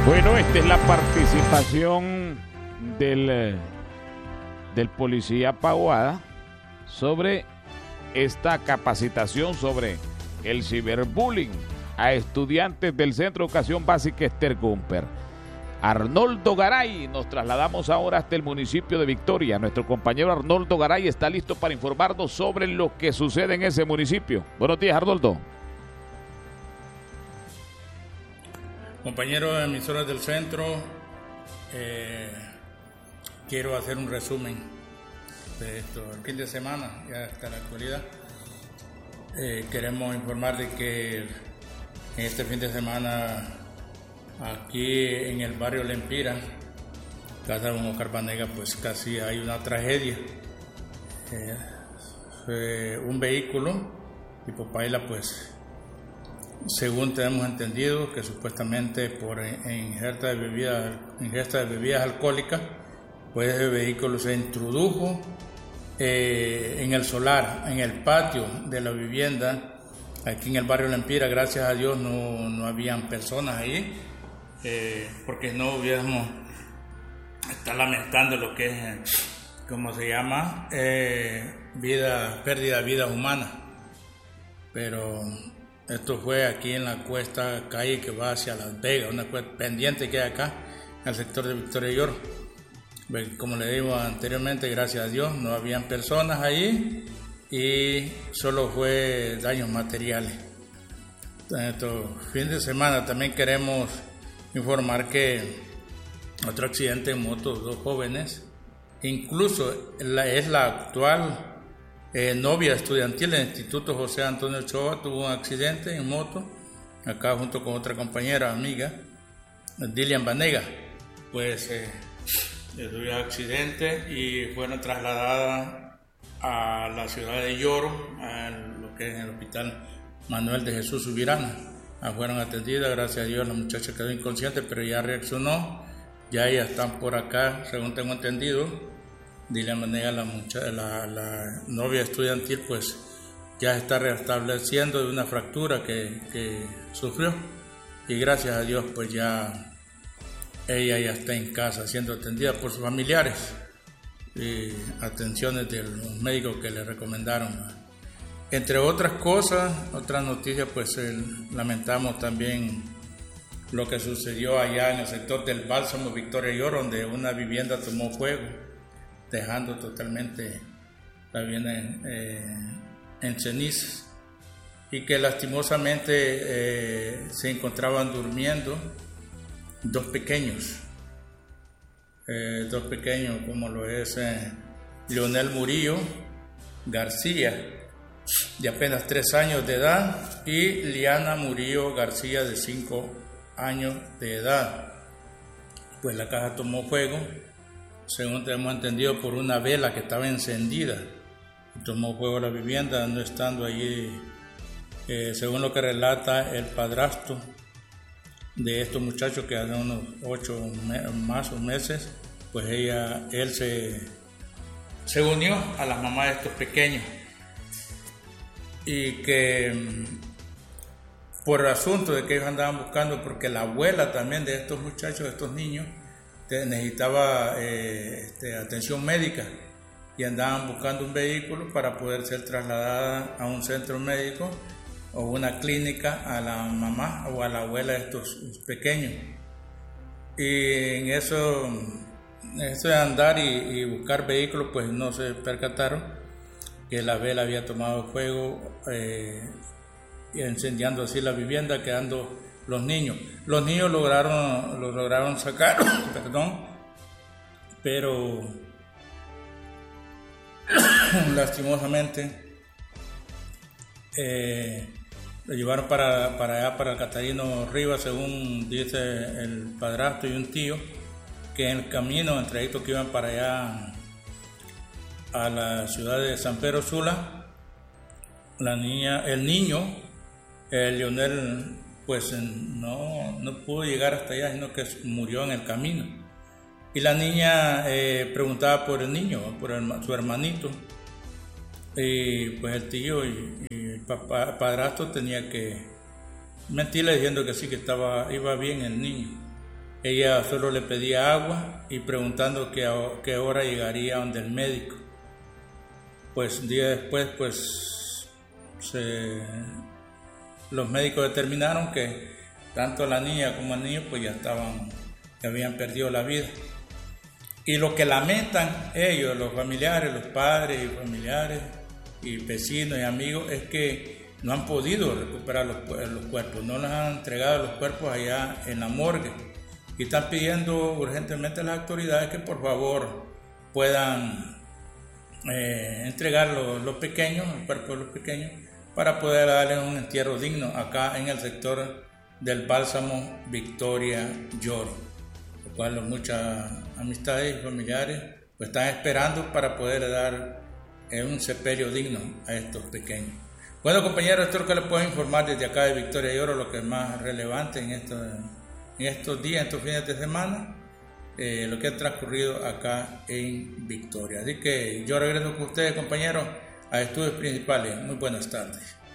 Bueno, esta es la participación del policía Paguada sobre esta capacitación sobre el ciberbullying a estudiantes del Centro de Educación Básica Esther Gumper. Arnoldo Garay, nos trasladamos ahora hasta el municipio de Victoria. Nuestro compañero Arnoldo Garay está listo para informarnos sobre lo que sucede en ese municipio. Buenos días, Arnoldo. Compañeros emisoras del centro, quiero hacer un resumen de esto. El fin de semana, ya hasta la actualidad, queremos informar de que en este fin de semana, aquí en el barrio Lempira, casa de Oscar Banega, pues casi hay una tragedia. Un vehículo tipo Paila, pues según tenemos entendido, que supuestamente por ingesta de bebidas alcohólicas, pues el vehículo se introdujo en el solar, en el patio de la vivienda, aquí en el barrio Lempira. Gracias a Dios no habían personas ahí, porque no hubiéramos estar lamentando lo que es, ¿cómo se llama? Pérdida de vidas humanas. Pero esto fue aquí en la cuesta calle que va hacia Las Vegas, una cuesta pendiente que hay acá, en el sector de Victoria Lloro. Como le digo anteriormente, gracias a Dios no habían personas ahí y solo fue daños materiales. Estos fin de semana también queremos informar que otro accidente en moto, 2 jóvenes, incluso es la actual novia estudiantil del Instituto José Antonio Ochoa, tuvo un accidente en moto, acá junto con otra compañera, amiga, Dilian Banega. Pues tuvo accidente y fueron trasladadas a la ciudad de Lloro, a lo que es el Hospital Manuel de Jesús Subirana. Fueron atendidas, gracias a Dios la muchacha quedó inconsciente, pero ya reaccionó, ya ellas están por acá, según tengo entendido. Dilian Banega, la novia estudiantil, pues ya se está restableciendo de una fractura que sufrió, y gracias a Dios pues ya ella ya está en casa siendo atendida por sus familiares y atenciones de los médicos que le recomendaron. Entre otras cosas, otras noticias, pues lamentamos también lo que sucedió allá en el sector del Bálsamo Victoria Lloro, donde una vivienda tomó fuego, dejando totalmente la vivienda en cenizas, y que lastimosamente se encontraban durmiendo dos pequeños como lo es Leonel Murillo García, de apenas 3 años de edad, y Liana Murillo García, de 5 años de edad. Pues la casa tomó fuego, según tenemos entendido, por una vela que estaba encendida. Tomó fuego la vivienda, no estando allí, según lo que relata el padrastro de estos muchachos, que hace unos 8 más o meses, pues él se unió a las mamás de estos pequeños, y que por asunto de que ellos andaban buscando, porque la abuela también de estos muchachos, de estos niños, necesitaba atención médica, y andaban buscando un vehículo para poder ser trasladada a un centro médico o una clínica a la mamá o a la abuela de estos pequeños. Y en eso de andar y buscar vehículos, pues no se percataron que la vela había tomado fuego, incendiando así la vivienda, quedando los niños. Los niños lograron sacar, perdón, pero lastimosamente lo llevaron para allá, para el Catarino Rivas, según dice el padrastro y un tío, que en el camino, en trayecto que iban para allá a la ciudad de San Pedro Sula, el niño, Leonel, pues no pudo llegar hasta allá, sino que murió en el camino. Y la niña preguntaba por el niño, por su hermanito. Y pues el tío y el padrastro tenía que mentirle diciendo que sí, que iba bien el niño. ella solo le pedía agua y preguntando qué hora llegaría donde el médico. Pues un día después, pues los médicos determinaron que tanto la niña como el niño pues ya habían perdido la vida. Y lo que lamentan ellos, los familiares, los padres y familiares y vecinos y amigos, es que no han podido recuperar los cuerpos, no les han entregado los cuerpos allá en la morgue. Y están pidiendo urgentemente a las autoridades que por favor puedan entregar los pequeños, el cuerpo de los pequeños, para poder darles un entierro digno acá en el sector del Bálsamo Victoria Lloro, lo cual muchas amistades y familiares pues están esperando para poder dar un sepelio digno a estos pequeños. Bueno, compañeros, esto es lo que les puedo informar desde acá de Victoria Lloro, lo que es más relevante en estos días, en estos fines de semana, lo que ha transcurrido acá en Victoria. Así que yo regreso con ustedes, compañeros, a estudios principales. Muy buenas tardes.